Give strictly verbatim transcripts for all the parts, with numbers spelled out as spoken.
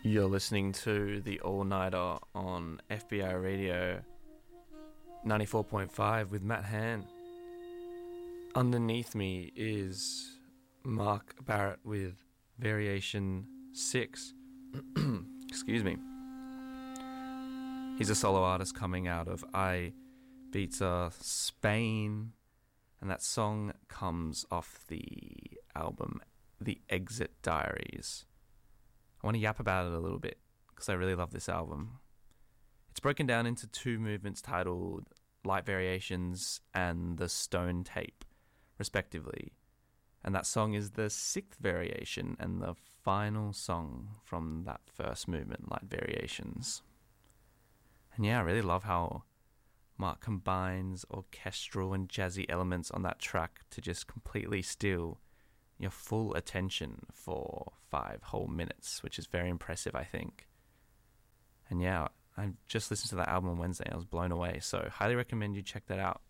You're listening to the All Nighter on F B I Radio ninety-four point five with Matt Han. Underneath me is Mark Barrett with Variation six. Excuse me. He's a solo artist coming out of Ibiza, Spain, and that song comes off the album The Exit Diaries. I want to yap about it a little bit because I really love this album. It's broken down into two movements titled Light Variations and The Stone Tape, respectively. And that song is the sixth variation and the final song from that first movement, Light Variations. And yeah, I really love how Mark combines orchestral and jazzy elements on that track to just completely steal your full attention for five whole minutes, which is very impressive, I think. And yeah, I just listened to that album on Wednesday and I was blown away, so highly recommend you check that out.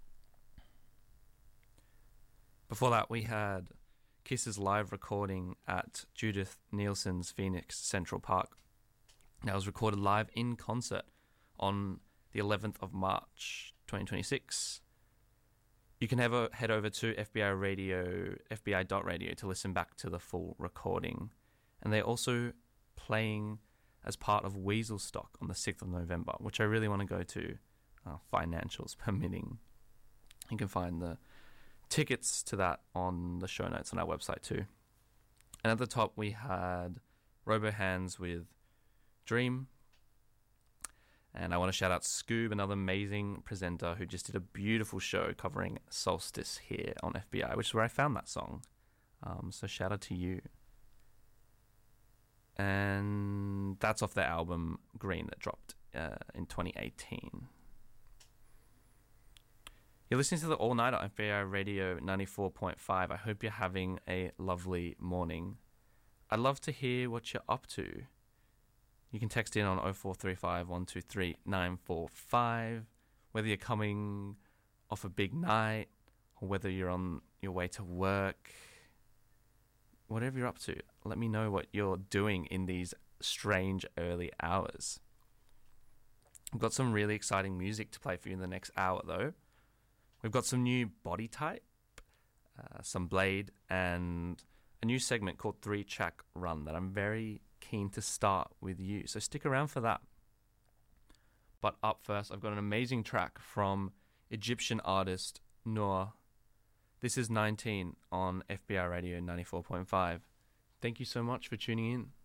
Before that, we had Kiss's live recording at Judith Nielsen's Phoenix Central Park. That was recorded live in concert on the eleventh of March twenty twenty-six. You can have a, head over to F B I Radio, F B I dot radio to listen back to the full recording. And they're also playing as part of Weaselstock on the sixth of November, which I really want to go to, uh, financials permitting. You can find the tickets to that on the show notes on our website too. And at the top we had Robo Hands with Dream. And I want to shout out Scoob, another amazing presenter who just did a beautiful show covering Solstice here on F B I, which is where I found that song. Um, so shout out to you. And that's off their album Green that dropped uh, in twenty eighteen. You're listening to the All Nighter on F B I Radio ninety-four point five. I hope you're having a lovely morning. I'd love to hear what you're up to. You can text in on oh four three five, one two three, nine four five, whether you're coming off a big night or whether you're on your way to work. Whatever you're up to, let me know what you're doing in these strange early hours. I've got some really exciting music to play for you in the next hour though. We've got some new Body Type, uh, some Blade, and a new segment called Three Track Run that I'm very keen to start with you, so stick around for that. But up first, I've got an amazing track from Egyptian artist Noor. This is nineteen on F B I Radio ninety-four point five. Thank you so much for tuning in.